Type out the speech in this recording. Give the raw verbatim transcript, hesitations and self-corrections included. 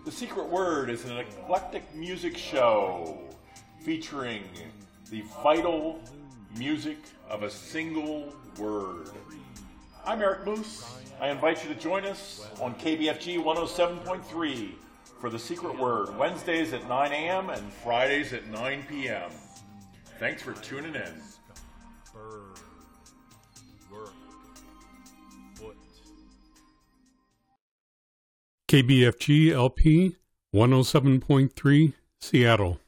The Secret Word is an eclectic music show featuring the vital music of a single word. I'm Eric Moose. I invite you to join us on K B F G one oh seven point three for The Secret Word, Wednesdays at nine a.m. and Fridays at nine p.m. Thanks for tuning in. K B F G L P one oh seven point three, Seattle.